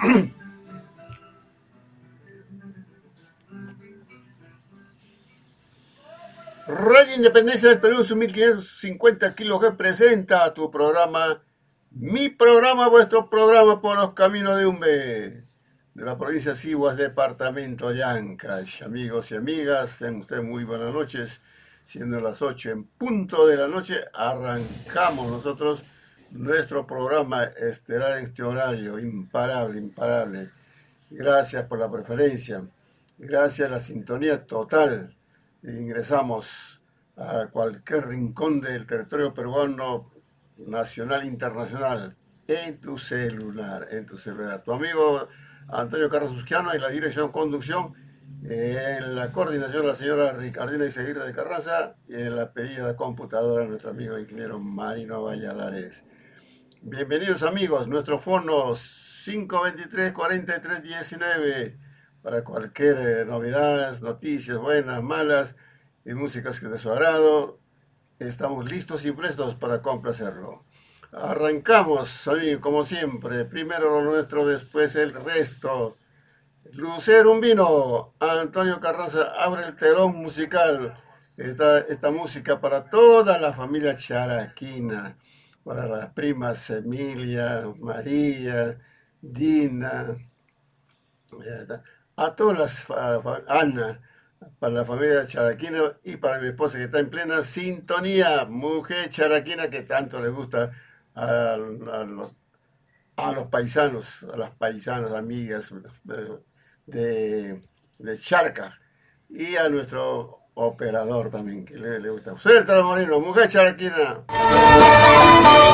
Radio Independencia del Perú, su 1550 kilos que presenta tu programa, mi programa, vuestro programa por los caminos de Umbe, de la provincia de Siguas, departamento de Ancash. Amigos y amigas, tengan ustedes muy buenas noches. Siendo las 8 en punto de la noche, arrancamos nosotros nuestro programa estelar en este horario, imparable, imparable. Gracias por la preferencia, gracias a la sintonía total. Ingresamos a cualquier rincón del territorio peruano, nacional, internacional, en tu celular, en tu celular. Tu amigo Antonio Carlos Usquiano en la dirección conducción, en la coordinación la señora Ricardina Iseguirre de Carranza y en la pedida de computadora nuestro amigo ingeniero Marino Valladares. Bienvenidos amigos, nuestro fono 523-4319 para cualquier novedades, noticias buenas, malas y músicas que de su agrado. Estamos listos y prestos para complacerlo. Arrancamos, amigos, como siempre, primero lo nuestro, después el resto. Lucero un vino, Antonio Carranza abre el telón musical. Esta música para toda la familia charaquina, para las primas Emilia, María, Dina, a todas las, Ana, para la familia charaquina y para mi esposa que está en plena sintonía, mujer charaquina que tanto le gusta a, los paisanos, a las paisanas, amigas de Charca y a nuestro operador también que le gusta. Suéltalo, Moreno, mujer charaquina.